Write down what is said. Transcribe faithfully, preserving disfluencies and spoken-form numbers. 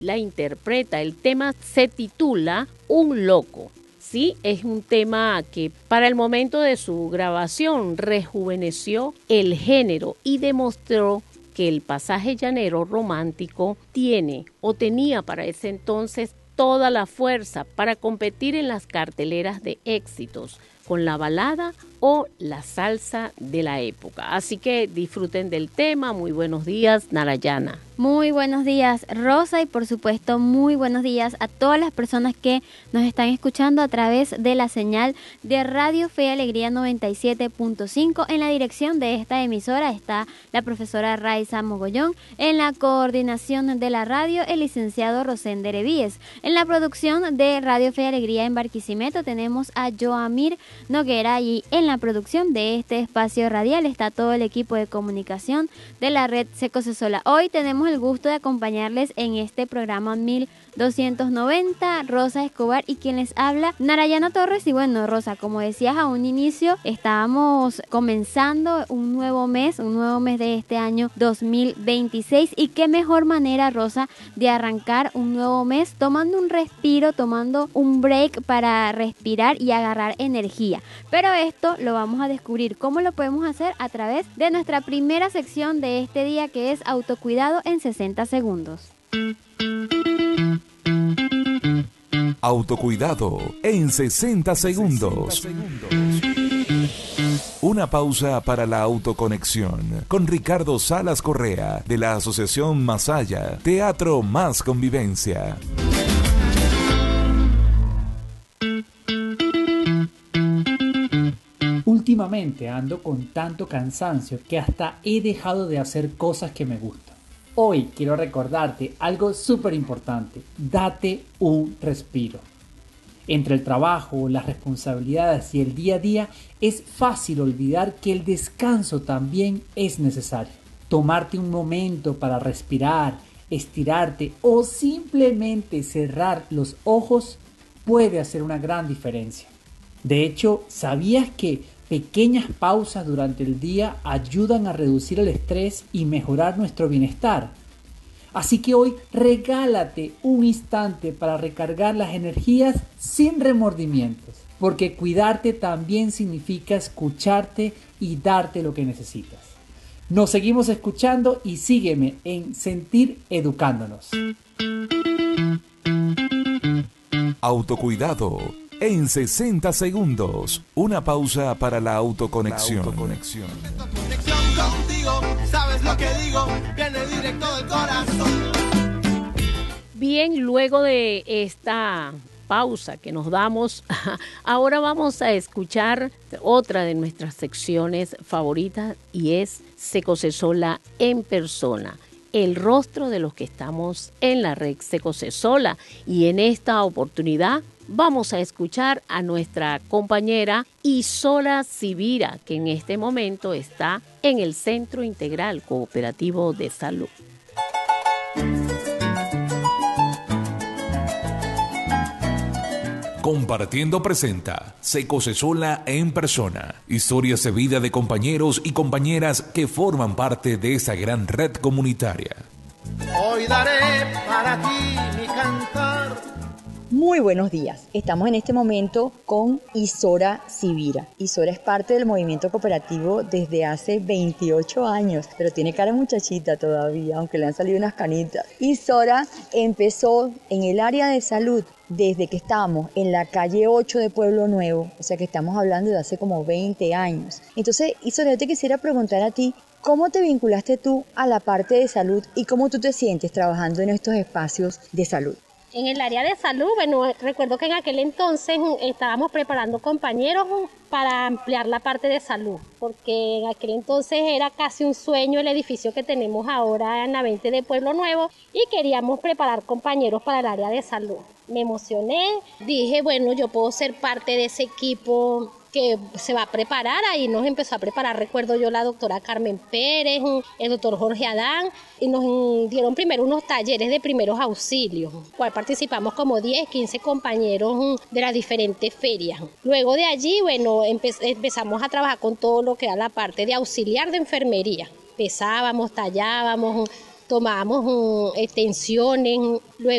la interpreta. El tema se titula Un Loco. Sí, es un tema que para el momento de su grabación rejuveneció el género y demostró que el pasaje llanero romántico tiene o tenía para ese entonces toda la fuerza para competir en las carteleras de éxitos con la balada o la salsa de la época. Así que disfruten del tema. Muy buenos días, Narayana. Muy buenos días, Rosa, y por supuesto muy buenos días a todas las personas que nos están escuchando a través de la señal de Radio Fe y Alegría noventa y siete punto cinco. En la dirección de esta emisora está la profesora Raiza Mogollón, en la coordinación de la radio el licenciado Rosender Evíes. En la producción de Radio Fe y Alegría en Barquisimeto tenemos a Joamir Noguera, y en la producción de este espacio radial está todo el equipo de comunicación de la red Seco Cesola. Hoy tenemos el gusto de acompañarles en este programa mil doscientos noventa, Rosa Escobar y quien les habla, Narayana Torres. Y bueno, Rosa, como decías a un inicio, estábamos comenzando un nuevo mes, un nuevo mes de este año dos mil veintiséis, y qué mejor manera, Rosa, de arrancar un nuevo mes tomando un respiro, tomando un break para respirar y agarrar energía. Pero esto lo vamos a descubrir cómo lo podemos hacer a través de nuestra primera sección de este día, que es autocuidado en sesenta segundos. Autocuidado en sesenta segundos. Una pausa para la autoconexión con Ricardo Salas Correa de la Asociación Masaya, Teatro Más Convivencia. Últimamente ando con tanto cansancio que hasta he dejado de hacer cosas que me gustan. Hoy quiero recordarte algo súper importante: date un respiro. Entre el trabajo, las responsabilidades y el día a día es fácil olvidar que el descanso también es necesario. Tomarte un momento para respirar, estirarte o simplemente cerrar los ojos puede hacer una gran diferencia. De hecho, ¿sabías que pequeñas pausas durante el día ayudan a reducir el estrés y mejorar nuestro bienestar? Así que hoy regálate un instante para recargar las energías sin remordimientos, porque cuidarte también significa escucharte y darte lo que necesitas. Nos seguimos escuchando y sígueme en Sentir Educándonos. Autocuidado en sesenta segundos. Una pausa para la autoconexión. La autoconexión. Conexión contigo, sabes lo que digo, viene directo del corazón. Bien, luego de esta pausa que nos damos, ahora vamos a escuchar otra de nuestras secciones favoritas, y es Seco Cesola en persona, el rostro de los que estamos en la red Seco Cesola. Y en esta oportunidad vamos a escuchar a nuestra compañera Isora Sibira, que en este momento está en el Centro Integral Cooperativo de Salud. Compartiendo presenta Seco Cesola en persona. Historias de vida de compañeros y compañeras que forman parte de esa gran red comunitaria. Hoy daré para ti mi cantar. Muy buenos días. Estamos en este momento con Isora Sibira. Isora es parte del movimiento cooperativo desde hace veintiocho años, pero tiene cara muchachita todavía, aunque le han salido unas canitas. Isora empezó en el área de salud desde que estábamos en la calle ocho de Pueblo Nuevo, o sea que estamos hablando de hace como veinte años. Entonces, Isora, yo te quisiera preguntar a ti, ¿cómo te vinculaste tú a la parte de salud y cómo tú te sientes trabajando en estos espacios de salud? En el área de salud, bueno, recuerdo que en aquel entonces estábamos preparando compañeros para ampliar la parte de salud, porque en aquel entonces era casi un sueño el edificio que tenemos ahora en la veinte de Pueblo Nuevo, y queríamos preparar compañeros para el área de salud. Me emocioné, dije, bueno, yo puedo ser parte de ese equipo que se va a preparar. Ahí nos empezó a preparar, recuerdo yo, la doctora Carmen Pérez, el doctor Jorge Adán, y nos dieron primero unos talleres de primeros auxilios, cual participamos como diez, quince compañeros de las diferentes ferias. Luego de allí, bueno, empe- empezamos a trabajar con todo lo que era la parte de auxiliar de enfermería. Pesábamos, tallábamos, tomábamos um, tensiones, luego